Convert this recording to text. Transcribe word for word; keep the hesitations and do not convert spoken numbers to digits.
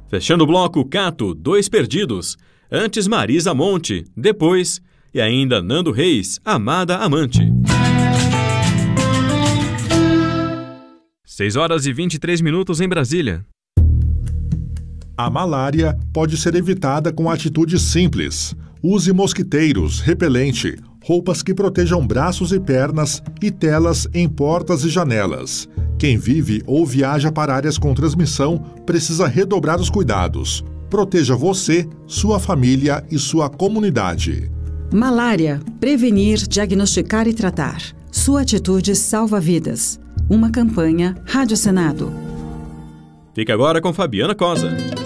Fechando o bloco, Cato, Dois Perdidos. Antes Marisa Monte, depois... E ainda Nando Reis, Amada Amante. seis horas e vinte e três minutos em Brasília. A malária pode ser evitada com atitudes simples. Use mosquiteiros, repelente, roupas que protejam braços e pernas e telas em portas e janelas. Quem vive ou viaja para áreas com transmissão precisa redobrar os cuidados. Proteja você, sua família e sua comunidade. Malária. Prevenir, diagnosticar e tratar. Sua atitude salva vidas. Uma campanha Rádio Senado. Fica agora com Fabiana Cosa.